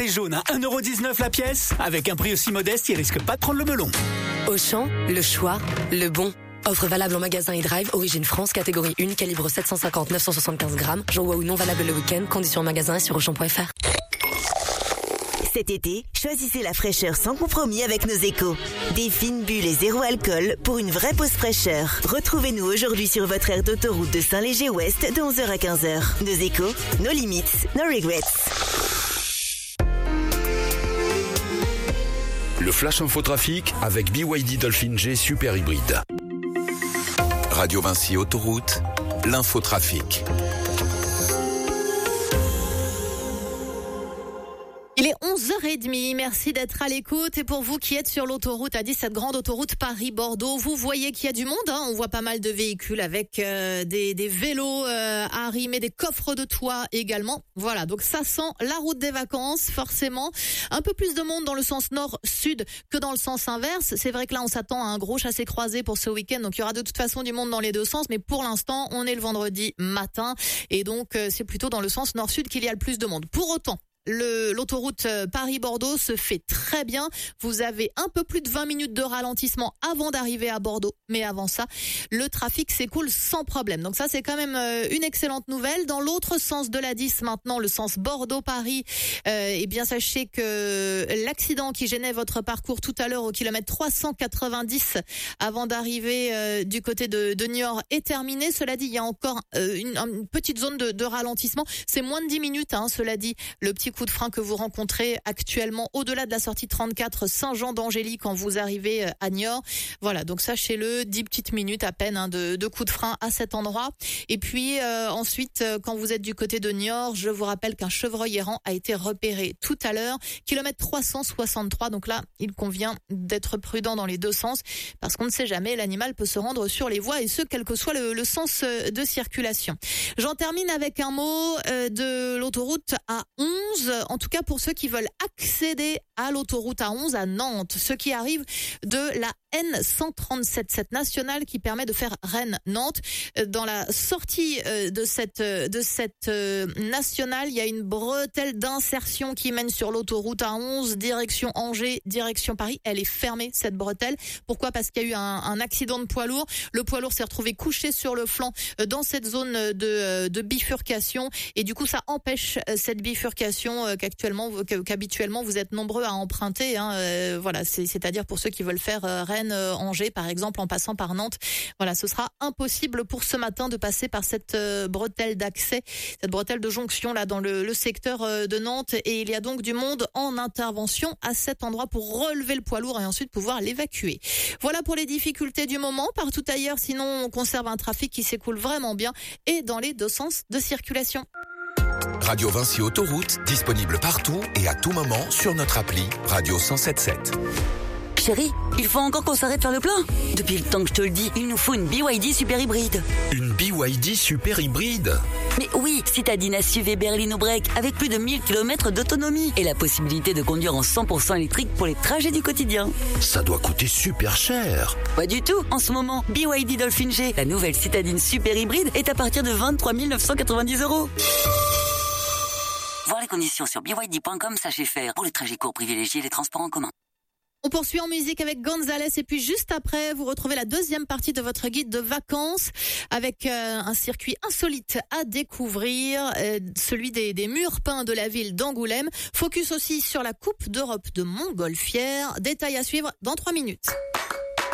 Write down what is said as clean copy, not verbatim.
Les jaunes à 1,19€ la pièce. Avec un prix aussi modeste, ils risquent pas de prendre le melon. Auchan, le choix, le bon. Offre valable en magasin et drive, origine France, catégorie 1, calibre 750-975 grammes. J'envoie ou non valable le week-end, conditions en magasin et sur Auchan.fr. Cet été, choisissez la fraîcheur sans compromis avec nos échos. Des fines bulles et zéro alcool pour une vraie pause fraîcheur. Retrouvez-nous aujourd'hui sur votre aire d'autoroute de Saint-Léger-Ouest de 11h à 15h. Nos échos, nos limites, no regrets. Le Flash Infotrafic avec BYD Dolphin G Super Hybride. Radio Vinci Autoroute, l'infotrafic. Il est 11h30, merci d'être à l'écoute. Et pour vous qui êtes sur l'autoroute A10, cette grande autoroute Paris-Bordeaux, vous voyez qu'il y a du monde. On voit pas mal de véhicules avec des vélos arrimés, des coffres de toit également. Voilà, donc ça sent la route des vacances, forcément. Un peu plus de monde dans le sens nord-sud que dans le sens inverse. C'est vrai que là, on s'attend à un gros chassé-croisé pour ce week-end. Donc il y aura de toute façon du monde dans les deux sens. Mais pour l'instant, on est le vendredi matin. Et donc, c'est plutôt dans le sens nord-sud qu'il y a le plus de monde. Pour autant, l'autoroute Paris-Bordeaux se fait très bien. Vous avez un peu plus de 20 minutes de ralentissement avant d'arriver à Bordeaux. Mais avant ça, le trafic s'écoule sans problème. Donc ça, c'est quand même une excellente nouvelle. Dans l'autre sens de la 10 maintenant, le sens Bordeaux-Paris, eh bien, sachez que l'accident qui gênait votre parcours tout à l'heure au kilomètre 390 avant d'arriver du côté de Niort est terminé. Cela dit, il y a encore une petite zone de ralentissement. C'est moins de 10 minutes, cela dit, le petit coup de frein que vous rencontrez actuellement au-delà de la sortie 34 Saint-Jean-d'Angély quand vous arrivez à Niort. Voilà, donc sachez-le, 10 petites minutes à peine de coup de frein à cet endroit. Et puis ensuite, quand vous êtes du côté de Niort, je vous rappelle qu'un chevreuil errant a été repéré tout à l'heure, kilomètre 363. Donc là, il convient d'être prudent dans les deux sens parce qu'on ne sait jamais, l'animal peut se rendre sur les voies et ce, quel que soit le sens de circulation. J'en termine avec un mot de l'autoroute A11. En tout cas pour ceux qui veulent accéder à l'autoroute A11 à Nantes, ceux qui arrivent de la N137, cette nationale qui permet de faire Rennes-Nantes. Dans la sortie de cette nationale, il y a une bretelle d'insertion qui mène sur l'autoroute A11, direction Angers, direction Paris. Elle est fermée, cette bretelle. Pourquoi ? Parce qu'il y a eu un accident de poids lourd. Le poids lourd s'est retrouvé couché sur le flanc dans cette zone de bifurcation. Et du coup, ça empêche cette bifurcation qu'habituellement vous êtes nombreux à emprunter. Voilà, c'est-à-dire pour ceux qui veulent faire Rennes-Angers, par exemple, en passant par Nantes. Voilà, ce sera impossible pour ce matin de passer par cette bretelle d'accès, cette bretelle de jonction là dans le secteur de Nantes. Et il y a donc du monde en intervention à cet endroit pour relever le poids lourd et ensuite pouvoir l'évacuer. Voilà pour les difficultés du moment. Partout ailleurs, sinon, on conserve un trafic qui s'écoule vraiment bien et dans les deux sens de circulation. Radio Vinci Autoroute, disponible partout et à tout moment sur notre appli Radio 107.7. Chérie, il faut encore qu'on s'arrête faire le plein. Depuis le temps que je te le dis, il nous faut une BYD super hybride. Une BYD super hybride ? Mais oui, citadine SUV berline break avec plus de 1000 km d'autonomie et la possibilité de conduire en 100% électrique pour les trajets du quotidien. Ça doit coûter super cher. Pas du tout. En ce moment, BYD Dolphin G, la nouvelle citadine super hybride, est à partir de 23 990 €. Voir les conditions sur byd.com, sachez faire. Pour les trajets courts, privilégiez les transports en commun. On poursuit en musique avec Gonzalez et puis juste après, vous retrouvez la deuxième partie de votre guide de vacances avec un circuit insolite à découvrir, celui des murs peints de la ville d'Angoulême. Focus aussi sur la Coupe d'Europe de Montgolfière. Détail à suivre dans 3 minutes.